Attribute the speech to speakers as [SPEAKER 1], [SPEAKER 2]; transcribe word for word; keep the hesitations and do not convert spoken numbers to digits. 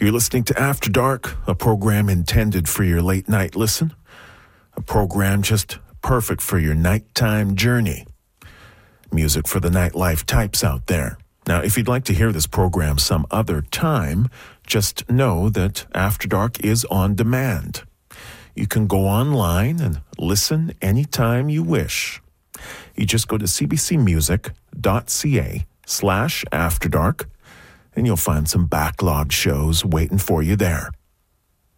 [SPEAKER 1] You're listening to After Dark, a program intended for your late night listen, a program just perfect for your nighttime journey. Music for the nightlife types out there. Now, if you'd like to hear this program some other time, just know that After Dark is on demand. You can go online and listen anytime you wish. You just go to cbcmusic.ca slash After Dark, and you'll find some backlog shows waiting for you there.